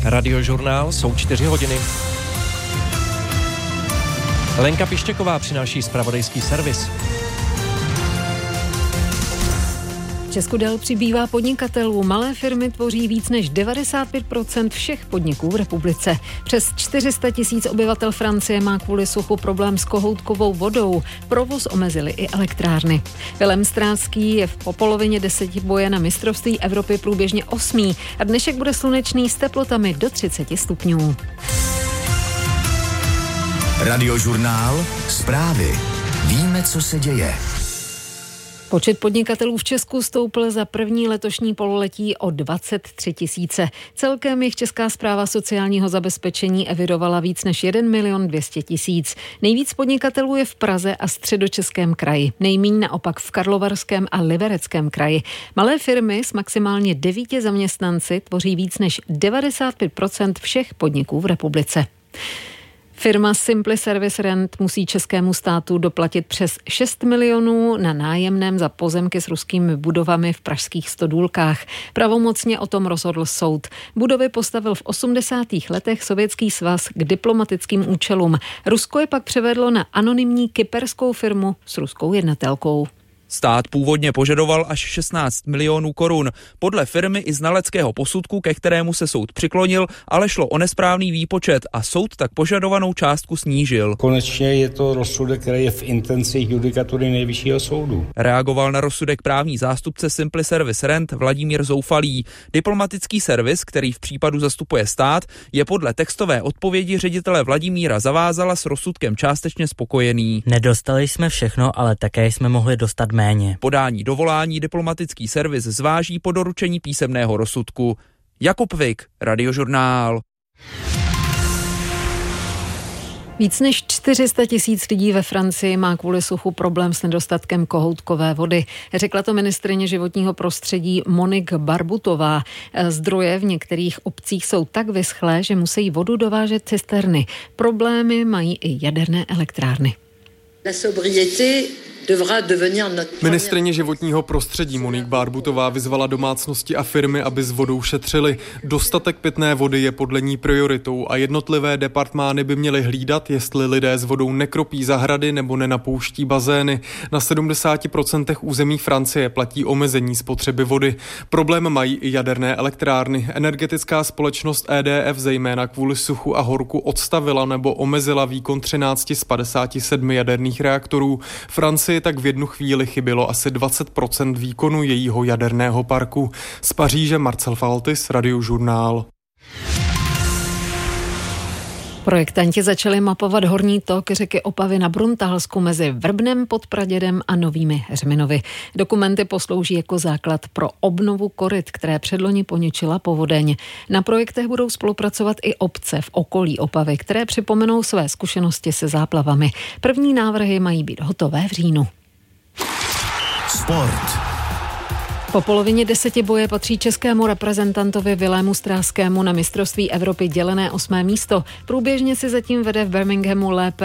Radiožurnál, jsou 4 hodiny. Lenka Pištěková přináší zpravodajský servis. V Česku dál přibývá podnikatelů. Malé firmy tvoří víc než 95% všech podniků v republice. Přes 400 000 obyvatel Francie má kvůli suchu problém s kohoutkovou vodou. Provoz omezily i elektrárny. Vilém Stráský je po polovině desetiboje na mistrovství Evropy průběžně 8. a dnešek bude slunečný s teplotami do 30 stupňů. Radiožurnál, zprávy. Víme, co se děje. Počet podnikatelů v Česku stoupl za první letošní pololetí o 23 000. Celkem jich Česká správa sociálního zabezpečení evidovala víc než 1 200 000. Nejvíc podnikatelů je v Praze a Středočeském kraji. Nejmíň naopak v Karlovarském a Libereckém kraji. Malé firmy s maximálně 9 zaměstnanci tvoří víc než 95% všech podniků v republice. Firma Simply Service Rent musí českému státu doplatit přes 6 milionů na nájemném za pozemky s ruskými budovami v pražských Stodůlkách. Pravomocně o tom rozhodl soud. Budovy postavil v 80. letech Sovětský svaz k diplomatickým účelům. Rusko je pak převedlo na anonymní kyperskou firmu s ruskou jednatelkou. Stát původně požadoval až 16 milionů korun. Podle firmy i znaleckého posudku, ke kterému se soud přiklonil, ale šlo o nesprávný výpočet a soud tak požadovanou částku snížil. Konečně je to rozsudek, který je v intencích judikatury Nejvyššího soudu. Reagoval na rozsudek právní zástupce Simply Service Rent Vladimír Zoufalý. Diplomatický servis, který v případu zastupuje stát, je podle textové odpovědi ředitele Vladimíra Zavázala s rozsudkem částečně spokojený. Nedostali jsme všechno, ale také jsme mohli dostat méně. Podání dovolání diplomatický servis zváží po doručení písemného rozsudku. Jakub Vik, Radiožurnál. Víc než 400 000 lidí ve Francii má kvůli suchu problém s nedostatkem kohoutkové vody. Řekla to ministryně životního prostředí Monique Barbutová. Zdroje v některých obcích jsou tak vyschlé, že musí vodu dovážet cisterny. Problémy mají i jaderné elektrárny. Ministryně životního prostředí Monique Barbutová vyzvala domácnosti a firmy, aby s vodou šetřili. Dostatek pitné vody je podle ní prioritou a jednotlivé departmány by měly hlídat, jestli lidé s vodou nekropí zahrady nebo nenapouští bazény. Na 70% území Francie platí omezení spotřeby vody. Problém mají i jaderné elektrárny. Energetická společnost EDF zejména kvůli suchu a horku odstavila nebo omezila výkon 13 z 57 jaderných reaktorů. Francii tak v jednu chvíli chybělo asi 20% výkonu jejího jaderného parku. Z Paříže Marcel Faltis, Radiožurnál. Projektanti začali mapovat horní tok řeky Opavy na Bruntalsku mezi Vrbnem pod Pradědem a Novými Heřminovy. Dokumenty poslouží jako základ pro obnovu koryt, které předloni poničila povodeň. Na projektech budou spolupracovat i obce v okolí Opavy, které připomenou své zkušenosti se záplavami. První návrhy mají být hotové v říjnu. Sport. Po polovině desetiboje patří českému reprezentantovi Vilému Stráskému na mistrovství Evropy dělené 8. místo. Průběžně si zatím vede v Birminghamu lépe